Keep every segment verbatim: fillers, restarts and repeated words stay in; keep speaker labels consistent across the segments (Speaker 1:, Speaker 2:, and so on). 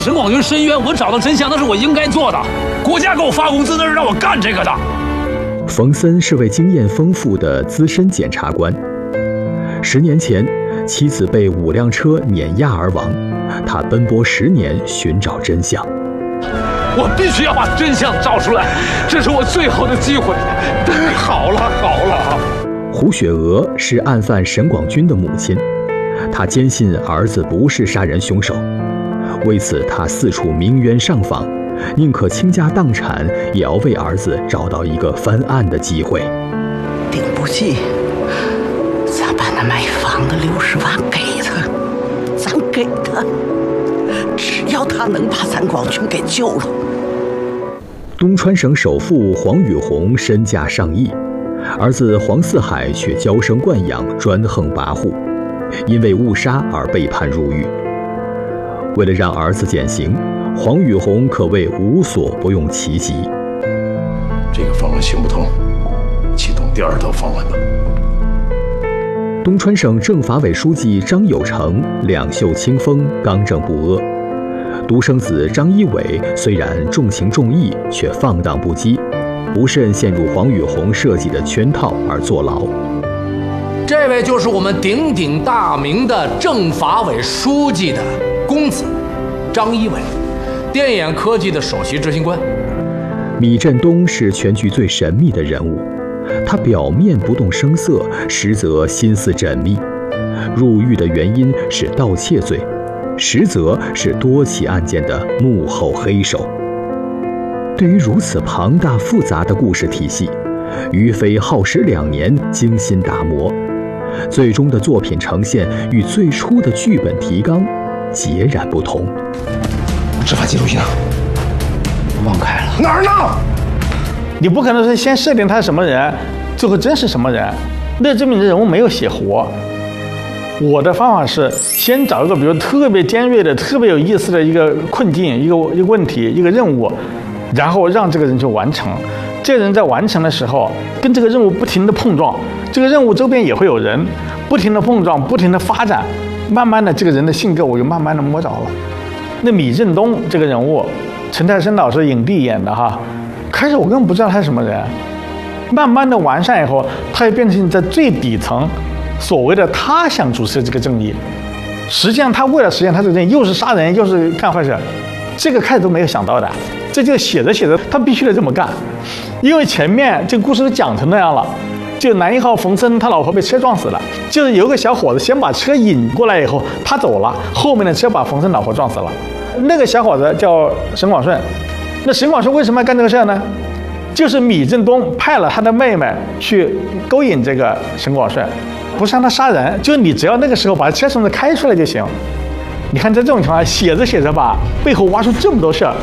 Speaker 1: 沈广军申冤，我找到真相，那是我应该做的。国家给我发工资，那是让我干这个的。
Speaker 2: 冯森是位经验丰富的资深检察官。十年前，妻子被五辆车碾压而亡，他奔波十年寻找真相。
Speaker 1: 我必须要把真相找出来，这是我最后的机会。好了好了。
Speaker 2: 胡雪娥是案犯沈广军的母亲，她坚信儿子不是杀人凶手，为此她四处鸣冤上访，宁可倾家荡产，也要为儿子找到一个翻案的机会。
Speaker 3: 顶不起，咱把那买房的六十万给他，咱给他，只要他能把咱广军给救了。
Speaker 2: 东川省首富黄宇红身价上亿，儿子黄四海却娇生惯养，专横跋扈，因为误杀而被判入狱。为了让儿子减刑，黄宇红可谓无所不用其极。
Speaker 4: 这个方案行不通，启动第二套方案吧。
Speaker 2: 东川省政法委书记张有成两袖清风，刚正不阿。独生子张一伟虽然重情重义，却放荡不羁，不慎陷入黄宇红设计的圈套而坐牢。
Speaker 1: 这位就是我们鼎鼎大名的政法委书记的公子张一伟，电眼科技的首席执行官。
Speaker 2: 米振东是全局最神秘的人物，他表面不动声色，实则心思缜密。入狱的原因是盗窃罪，实则是多起案件的幕后黑手。对于如此庞大复杂的故事体系，于飞耗时两年精心打磨，最终的作品呈现与最初的剧本提纲截然不同。
Speaker 4: 执法记录仪呢？
Speaker 3: 忘开了。
Speaker 4: 哪儿呢？
Speaker 5: 你不可能是先设定他是什么人，最后真是什么人，那证明这人物没有写活。我的方法是先找一个比如特别尖锐的、特别有意思的一个困境、一个一个问题、一个任务，然后让这个人去完成。这个人在完成的时候，跟这个任务不停的碰撞，这个任务周边也会有人不停的碰撞、不停的发展，慢慢的这个人的性格我就慢慢的摸着了。那米振东这个人物，陈泰生老师影帝演的哈，开始我根本不知道他是什么人，慢慢的完善以后，他也变成在最底层。所谓的他想主持这个正义，实际上他为了实现他这个正义，又是杀人又是干坏事，这个开始都没有想到的。这就写着写着，他必须得这么干，因为前面这个故事都讲成那样了。就男一号冯森他老婆被车撞死了，就是有个小伙子先把车引过来以后，他走了，后面的车把冯森老婆撞死了。那个小伙子叫沈广顺，那沈广顺为什么要干这个事呢？就是米振东派了他的妹妹去勾引这个沈广顺。不是让他杀人，就是你只要那个时候把车从这开出来就行。你看在这种情况下，写着写着吧，背后挖出这么多事儿。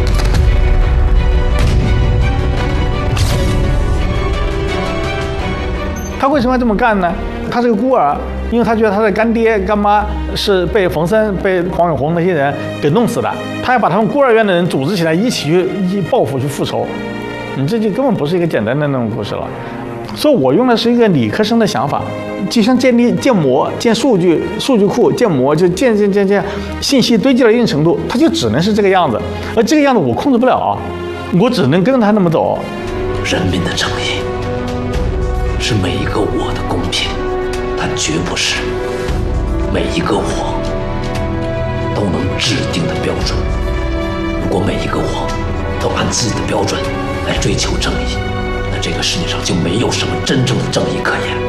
Speaker 5: 他为什么要这么干呢？他是个孤儿，因为他觉得他的干爹干妈是被冯森、被黄永红那些人给弄死的，他要把他们孤儿院的人组织起来，一起去一报复去复仇。你这就根本不是一个简单的那种故事了。所以我用的是一个理科生的想法，就像建立建模、建数据、数据库建模，就建建建建，信息堆积到一定程度，它就只能是这个样子，而这个样子我控制不了，我只能跟着它那么走。
Speaker 6: 人民的正义是每一个我的公平，但绝不是每一个我都能制定的标准。如果每一个我都按自己的标准来追求正义，那这个世界上就没有什么真正的正义可言。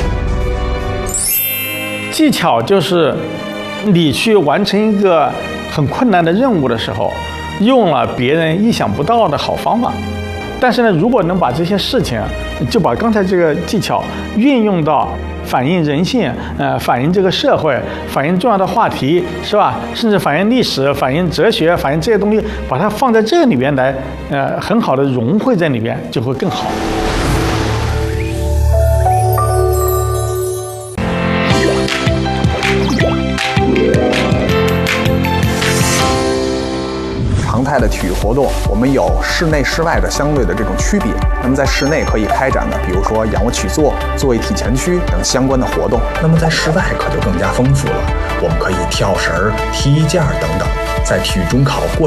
Speaker 5: 技巧就是你去完成一个很困难的任务的时候，用了别人意想不到的好方法。但是呢，如果能把这些事情，就把刚才这个技巧运用到反映人性，呃，反映这个社会，反映重要的话题，是吧？甚至反映历史、反映哲学、反映这些东西，把它放在这里边来，呃，很好的融汇在里边，就会更好。
Speaker 7: 常态的体育活动，我们有室内、室外的相对的这种区别。那么在室内可以开展的，比如说仰卧起坐、坐位体前屈等相关的活动。那么在室外可就更加丰富了，我们可以跳绳、踢毽等等。 在体育中考过